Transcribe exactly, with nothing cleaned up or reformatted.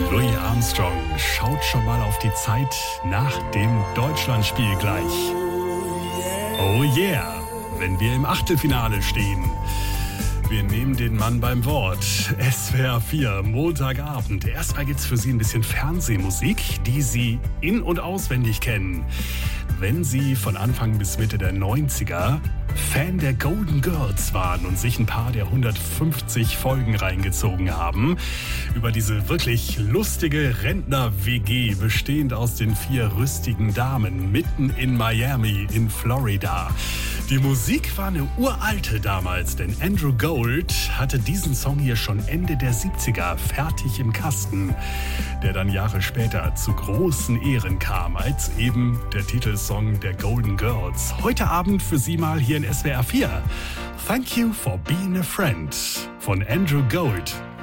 Louis Armstrong schaut schon mal auf die Zeit nach dem Deutschlandspiel gleich. Oh yeah, wenn wir im Achtelfinale stehen. Wir nehmen den Mann beim Wort. S W R vier, Montagabend. Erstmal gibt's für Sie ein bisschen Fernsehmusik, die Sie in- und auswendig kennen. Wenn Sie von Anfang bis Mitte der neunziger Fan der Golden Girls waren und sich ein paar der hundertfünfzig Folgen reingezogen haben, über diese wirklich lustige Rentner-W G, bestehend aus den vier rüstigen Damen, mitten in Miami in Florida. Die Musik war eine uralte damals, denn Andrew Gold hatte diesen Song hier schon Ende der siebziger fertig im Kasten, der dann Jahre später zu großen Ehren kam, als eben der Titelsong der Golden Girls. Heute Abend für Sie mal hier in S W R vier. Thank You for Being a Friend von Andrew Gold.